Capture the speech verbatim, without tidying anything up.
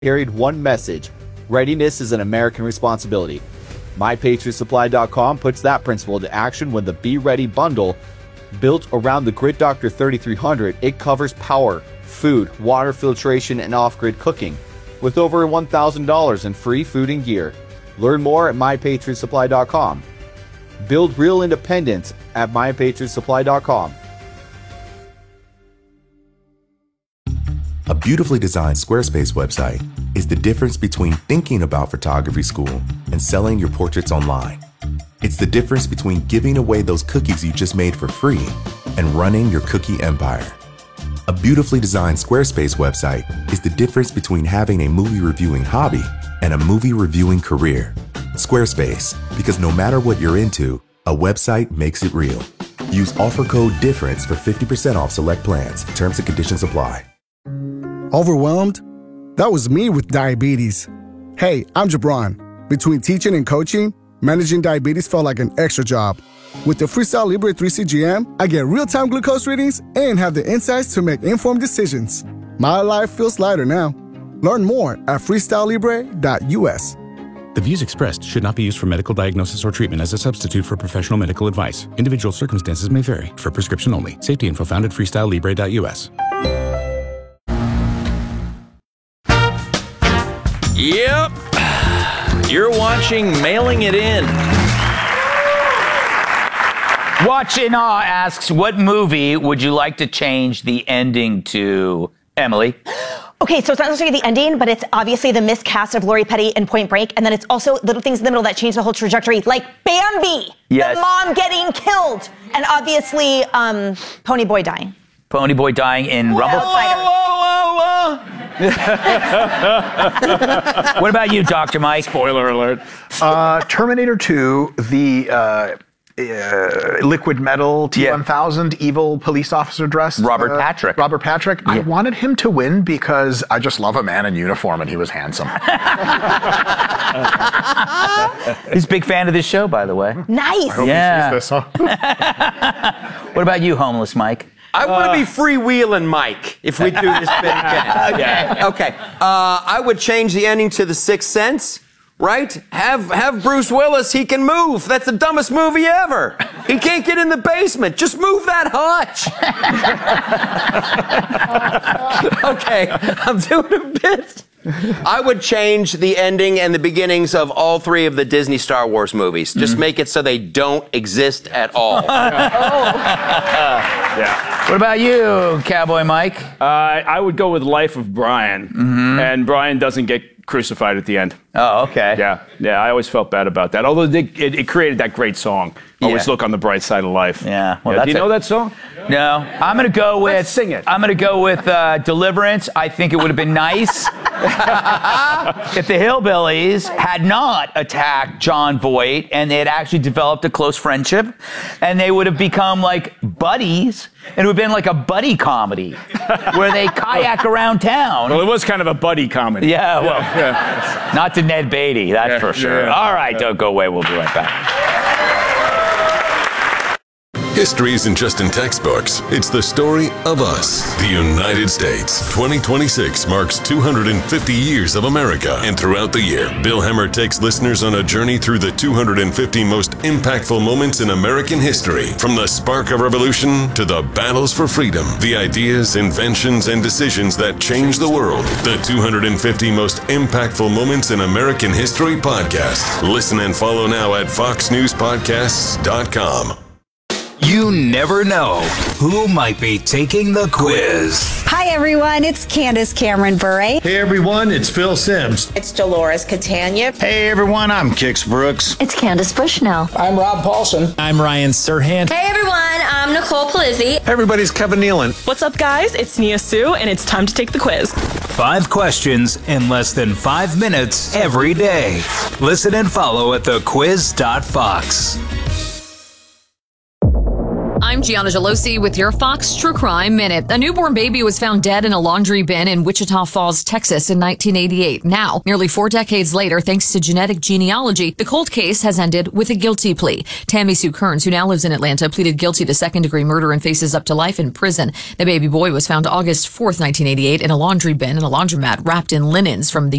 carried one message: readiness is an American responsibility. My Patriot Supply dot com puts that principle into action when the Be Ready bundle, built around the Grid Doctor thirty-three hundred, it covers power, food, water filtration, and off-grid cooking, with over one thousand dollars in free food and gear. Learn more at My Patriot Supply dot com. Build real independence at My Patriot Supply dot com. A beautifully designed Squarespace website is the difference between thinking about photography school and selling your portraits online. It's the difference between giving away those cookies you just made for free and running your cookie empire. A beautifully designed Squarespace website is the difference between having a movie reviewing hobby and a movie reviewing career. Squarespace, because no matter what you're into, a website makes it real. Use offer code DIFFERENCE for fifty percent off select plans. Terms and conditions apply. Overwhelmed? That was me with diabetes. Hey, I'm Jabron. Between teaching and coaching, managing diabetes felt like an extra job. With the Freestyle Libre three C G M, I get real-time glucose readings and have the insights to make informed decisions. My life feels lighter now. Learn more at freestyle libre dot U S. The views expressed should not be used for medical diagnosis or treatment as a substitute for professional medical advice. Individual circumstances may vary. For prescription only. Safety info found at freestyle libre dot U S. Yep. You're watching Mailing It In. Watching Awe asks, what movie would you like to change the ending to? Emily? Okay, so it's not necessarily the ending, but it's obviously the miscast of Lori Petty in Point Break, and then it's also little things in the middle that change the whole trajectory, like Bambi, yes. the mom getting killed, and obviously um, Pony Boy dying. Pony Boy dying in Whoa, Rumble? Whoa, whoa, whoa, What about you, Doctor Mike? Spoiler alert. Uh, Terminator two, the uh, uh, liquid metal T one thousand yeah. evil police officer dress. Robert uh, Patrick. Robert Patrick. Yeah. I wanted him to win because I just love a man in uniform and he was handsome. He's a big fan of this show, by the way. Nice. I hope yeah. he sees this, huh? What about you, homeless Mike? I want to uh, be freewheeling Mike if we do this bit again. Okay. Okay. Uh, I would change the ending to The Sixth Sense, right? Have have Bruce Willis. He can move. That's the dumbest movie ever. He can't get in the basement. Just move that hutch. Okay. I'm doing a bit. I would change the ending and the beginnings of all three of the Disney Star Wars movies. Just mm-hmm. make it so they don't exist at all. Yeah. What about you, Cowboy Mike? Uh, I would go with Life of Brian. Mm-hmm. And Brian doesn't get crucified at the end. Oh, okay. Yeah, yeah. I always felt bad about that. Although they, it, it created that great song. Always yeah. look on the bright side of life. Yeah. Well, yeah. that's Do you know a, that song? No. I'm going to go with... Let's sing it. I'm going to go with uh, Deliverance. I think it would have been nice if the Hillbillies had not attacked John Voight and they had actually developed a close friendship and they would have become like buddies and it would have been like a buddy comedy where they kayak around town. Well, it was kind of a buddy comedy. Yeah, well, yeah, yeah. Not to Ned Beatty, that's yeah, for sure. Yeah, All right, yeah. don't go away. We'll be right back. History isn't just in textbooks. It's the story of us. The United States. twenty twenty-six marks two hundred fifty years of America. And throughout the year, Bill Hemmer takes listeners on a journey through the two hundred fifty most impactful moments in American history. From the spark of revolution to the battles for freedom. The ideas, inventions, and decisions that changed the world. The two hundred fifty most impactful moments in American history podcast. Listen and follow now at fox news podcasts dot com. You never know who might be taking the quiz. Hi, everyone. It's Candace Cameron Bure. Hey, everyone. It's Phil Sims. It's Dolores Catania. Hey, everyone. I'm Kix Brooks. It's Candace Bushnell. I'm Rob Paulson. I'm Ryan Serhant. Hey, everyone. I'm Nicole Palizzi. Hey, everybody's Kevin Nealon. What's up, guys? It's Nia Sue, and it's time to take the quiz. Five questions in less than five minutes every day. Listen and follow at the quiz dot fox. I'm I'm Gianna Gelosi with your Fox True Crime Minute. A newborn baby was found dead in a laundry bin in Wichita Falls, Texas in nineteen eighty-eight. Now, nearly four decades later, thanks to genetic genealogy, the cold case has ended with a guilty plea. Tammy Sue Kearns, who now lives in Atlanta, pleaded guilty to second-degree murder and faces up to life in prison. The baby boy was found August fourth, nineteen eighty-eight in a laundry bin in a laundromat wrapped in linens from the